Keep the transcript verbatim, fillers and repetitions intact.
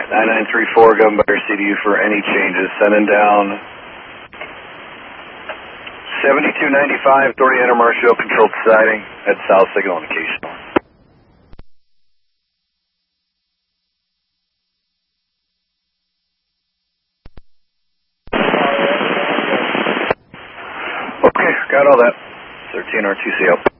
nine nine three four, governed by your C D U for any changes. Sending down seventy-two ninety-five, Authority Enter Marshall, controlled siding at South Signal indication. Okay, got all that. thirteen R two C L.